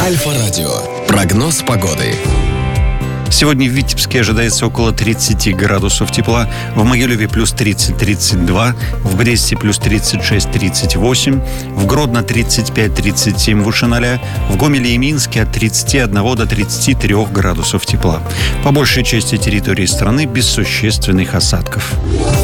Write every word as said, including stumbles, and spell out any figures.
Альфа-радио. Прогноз погоды. Сегодня в Витебске ожидается около тридцати градусов тепла, в Могилеве плюс тридцать - тридцать два, в Бресте плюс тридцать шесть - тридцать восемь, в Гродно тридцать пять - тридцать семь выше ноля, в Гомеле и Минске от тридцати одного до тридцати трёх градусов тепла. По большей части территории страны без существенных осадков.